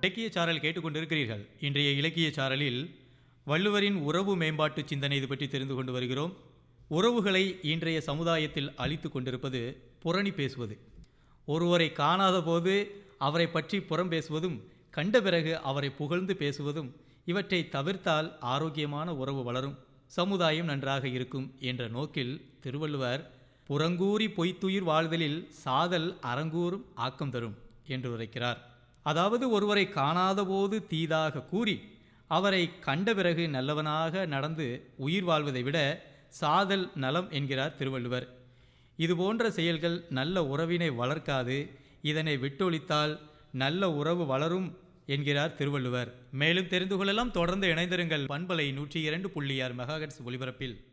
இலக்கிய சாரல் கேட்டுக்கொண்டிருக்கிறீர்கள். இன்றைய இலக்கிய சாரலில் வள்ளுவரின் உறவு மேம்பாட்டு சிந்தனை இது பற்றி தெரிந்து கொண்டு வருகிறோம். உறவுகளை இன்றைய சமுதாயத்தில் அழித்து கொண்டிருப்பது புரணி பேசுவது. ஒருவரை காணாத போது அவரை பற்றி புறம் பேசுவதும், கண்ட பிறகு அவரை புகழ்ந்து பேசுவதும், இவற்றை தவிர்த்தால் ஆரோக்கியமான உறவு வளரும், சமுதாயம் நன்றாக இருக்கும் என்ற நோக்கில் திருவள்ளுவர் புறங்கூறி பொய்த்துயிர் வாழ்தலில் சாதல் அறங்கூறும் ஆக்கம் தரும் என்று உரைக்கிறார். அதாவது ஒருவரை காணாத போது தீதாக கூறி அவரை கண்ட பிறகு நல்லவனாக நடந்து உயிர் வாழ்வதை விட சாதல் நலம் என்கிறார் திருவள்ளுவர். இதுபோன்ற செயல்கள் நல்ல உறவினை வளர்க்காது, இதனை விட்டொழித்தால் நல்ல உறவு வளரும் என்கிறார் திருவள்ளுவர். மேலும் தெரிந்து கொள்ளலாம், தொடர்ந்து இணைந்திருங்கள். பண்பலை 102.6 மெகாஹெர்ட்ஸ் ஒலிபரப்பில்.